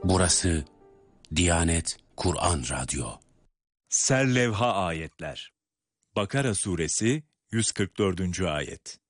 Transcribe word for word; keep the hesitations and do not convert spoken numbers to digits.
Burası Diyanet Kur'an Radyo. Serlevha ayetler. Bakara suresi yüz kırk dördüncü ayet.